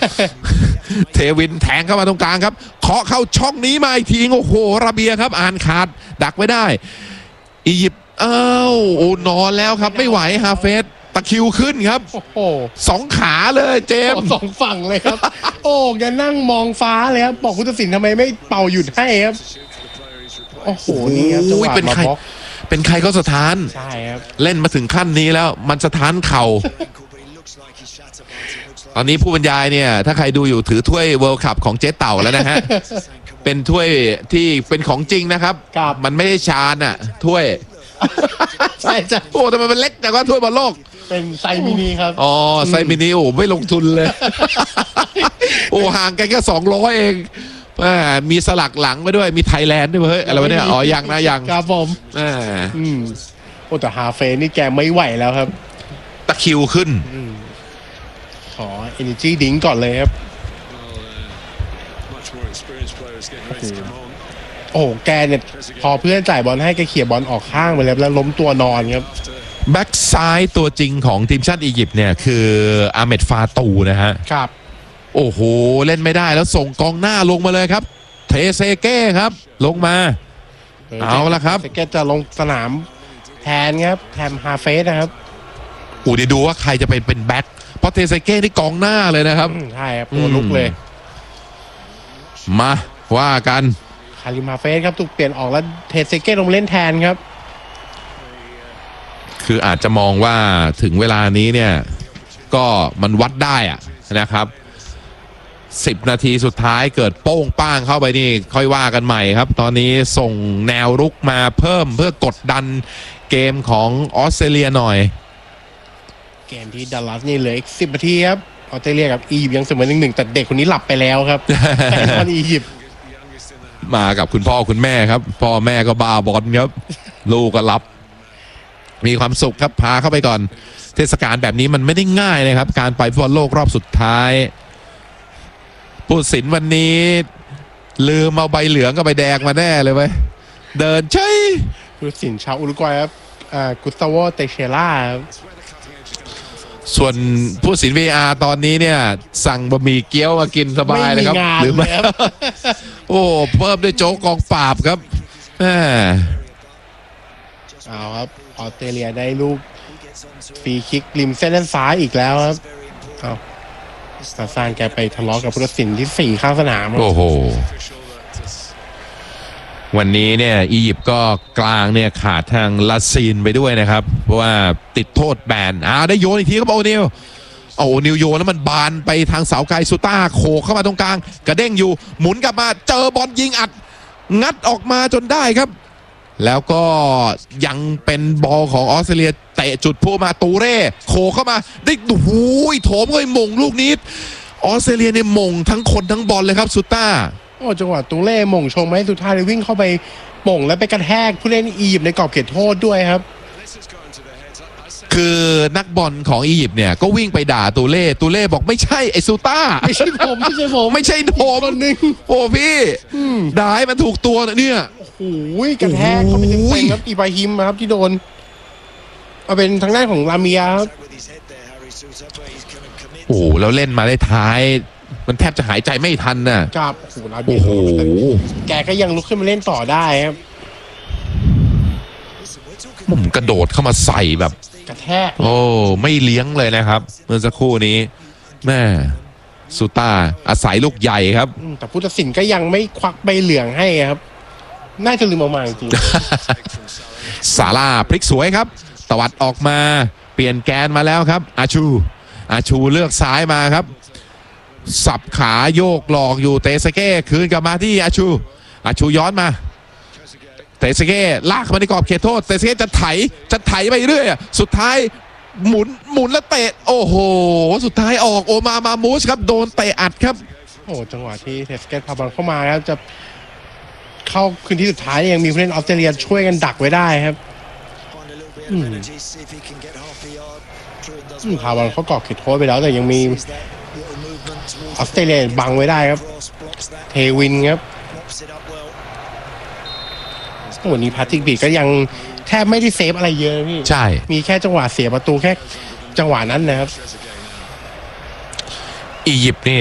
เทวินแทงเข้ามาตรงกลางครับเคาะเข้าช่องนี้มาอีกทีโอ้โหระเบียครับอ่านขาดดักไว้ได้อียิปต์อ้าวโอ้นอนแล้วครับไม่ไหวฮาเฟสตะคิวขึ้นครับโอ้โหสองขาเลยเจมส์สองฝั่งเลยครับ โอ้แกนั่งมองฟ้าเลยครับบอกผู้ตัดสินทำไมไม่เป่าหยุดให้ครับโอ้โหนี่ครับจังหวะมาบล็อกเป็นใครก็สถานใช่ครับเล่นมาถึงขั้นนี้แล้วมันสถานเข่าตอนนี้ผู้บรรยายเนี่ยถ้าใครดูอยู่ถือถ้วยเวิลด์คัพของเจ๊เต่าแล้วนะฮะ เป็นถ้วยที่เป็นของจริงนะครับมันไม่ได้ชานอ่ะถ้วยใช่จ้ะโอ้แต่มันเล็กแต่ว่าถ้วยบอลโลกเป็นไซส์มินิครับอ๋อไซส์มินิโอ้ไม่ลงทุนเลย โอ้ห่างกันแค่200เองมีสลักหลังไว้ด้วยมีไทยแลนด์ด้วยเฮ้ยอะไรวะเนี่ยอ๋อยังนะยังครับผมโอ้แต่ฮาเฟนนี่แกไม่ไหวแล้วครับตะคิวขึ้นขอ energy drink ก่อนเลยครับโอ้แกเนี่ยพอเพื่อนจ่ายบอลให้แกเขี่ยบอลออกข้างไปแล้วล้มตัวนอนครับแบ็กซ้ายตัวจริงของทีมชาติอียิปต์เนี่ยคืออาเมดฟาตูนะฮะครับโอ้โหเล่นไม่ได้แล้วส่งกองหน้าลงมาเลยครับเทเซเก้ครับลงมาเอาละครับเทเซเก้จะลงสนามแทนครับแทนฮาเฟสนะครับเดี๋ยวดูว่าใครจะเป็นแบ็คเพราะเทเซเก้ที่กองหน้าเลยนะครับใช่ครับตัวลุกเลยมาว่ากันคาริมฮาเฟสครับถูกเปลี่ยนออกแล้วเทเซเก้ลงเล่นแทนครับคืออาจจะมองว่าถึงเวลานี้เนี่ยก็มันวัดได้อะนะครับ10 นาทีสุดท้ายเกิดโป้งป้างเข้าไปนี่ค่อยว่ากันใหม่ครับตอนนี้ส่งแนวรุกมาเพิ่มเพื่อกดดันเกมของออสเตรเลียหน่อยเกมที่ดัลลัสนี่เหลืออีก10 นาทีครับออสเตรเลียกับอียิปต์ยังเสมอ 1-1แต่เด็กคนนี้หลับไปแล้วครับตอนอียิปต์มากับคุณพ่อคุณแม่ครับพ่อแม่ก็บาบอลครับลูกก็รับมีความสุขครับพาเข้าไปก่อนเทศกาลแบบนี้มันไม่ได้ง่ายนะครับการไปฟุตบอลโลกรอบสุดท้ายผู้ตัดสินวันนี้ลืมเอาใบเหลืองกับใบแดงมาแน่เลยเว้ยเดินใช่ผู้ตัดสินชาวอุรุกวัยครับกุสตาโวเตเชล่าส่วนผู้ตัดสิน VR ตอนนี้เนี่ยสั่งบะหมี่เกี๊ยวมากินสบายเลยครับหรือไม่โอ้เพิ่มด้วยโจ๊กกองปราบครับเอาครับออสเตรเลียได้ลูกฟรีคิกริมเส้นด้านซ้ายอีกแล้วครับเอาซาซานแกไปทะเลาะกับผู้ตัดสินที่4ข้างสนามโอ้โหวันนี้เนี่ยอียิปต์ก็กลางเนี่ยขาดทางลาซีนไปด้วยนะครับเพราะว่าติดโทษแบนได้โยนอีกทีครับโอนิวโยนแล้วมันบานไปทางเสาไกลซูต้าโขกเข้ามาตรงกลางกระเด้งอยู่หมุนกลับมาเจอบอลยิงอัดงัดออกมาจนได้ครับแล้วก็ยังเป็นบอลของออสเตรเลียเตะจุดพุ่งมาตูเร่โขกเข้ามาได้หูยโถมเลยมงลูกนี้ออสเตรเลียเนี่ยมงทั้งคนทั้งบอลเลยครับซูต้าโอ้จังหวะตูเล่หม่งชงไหมสุดท้ายเลยวิ่งเข้าไปหม่งแล้วไปกระแทกผู้เล่นอียิปต์ในกรอบเขตโทษด้วยครับคือนักบอลของอียิปต์เนี่ยก็วิ่งไปด่าตูเล่บอกไม่ใช่ไอซูต้าไม่ใช่ผมไม่ใช่ผมคนนึงโอ้พี่ด่าให้มันถูกตัวเนี่ยโอ้โหกระแทกเขาไปเต็มๆครับอิบราฮิมครับที่โดนเอาเป็นทางด้านของลาเมียครับโอ้แล้วเล่นมาได้ท้ายมันแทบจะหายใจไม่ทันน่ะครับโอ้โหแกก็ยังลุกขึ้นมาเล่นต่อได้ครับผมกระโดดเข้ามาใส่แบบกระแทกโอ้ไม่เลี้ยงเลยนะครับเมื่อสักครู่นี้แม่ซูต้าอาศัยลูกใหญ่ครับแต่ผู้ตัดสินก็ยังไม่ควักใบเหลืองให้ครับน่าจะลืมเอามาจริงซาร่าพลิกสวยครับตวัดออกมาเปลี่ยนแกนมาแล้วครับอาชูเลือกซ้ายมาครับสับขาโยกหลอกอยู่เตสเก้คืนกลับมาที่อาชูย้อนมาเตสเก้ลากมาในกรอบเขตโทษเตสเก้จะไถไปเรื่อยสุดท้ายหมุนแล้วเตะโอ้โหสุดท้ายออกโอมามูสครับโดนเตะอัดครับโอ้จังหวะที่เตสเก้พาบอลเข้ามาแล้วจะเข้าคืนที่สุดท้ายยังมีผู้เล่นออสเตรเลียช่วยกันดักไว้ได้ครับพาบอลเข้ากรอบเขตโทษไปแล้วแต่ยังมีออสเตรเลียบังไว้ได้ครับเทวินครับวันนี้พาทิกบีก็ยังแทบไม่ได้เซฟอะไรเยอะพี่ใช่มีแค่จังหวะเสียประตูแค่จังหวะนั้นนะครับอียิปต์นี่